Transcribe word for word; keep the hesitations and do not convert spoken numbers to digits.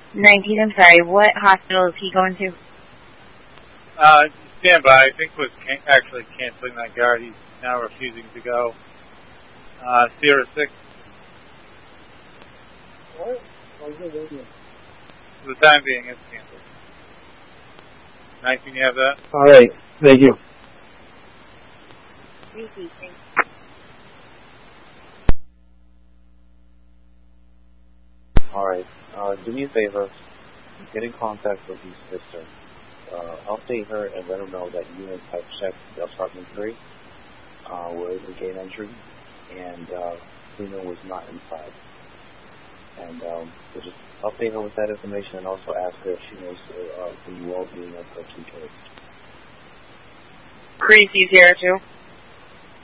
nineteen, I'm sorry, what hospital is he going to? Uh, stand by. I think was can- actually canceling that guard. He's now refusing to go. Uh, Sierra six. What? I'll give it. For the time being, it's canceled. nineteen, you have that? All right. Thank you. Thank you, thank you. Alright, uh, do me a favor, get in contact with your sister. Uh, update her and let her know that units have checked the apartment three, uh, where the gate entry, and, uh, cleaner was not inside. And, um, so just update her with that information and also ask her if she knows, uh, the well-being of her two kids. Creasy zero two.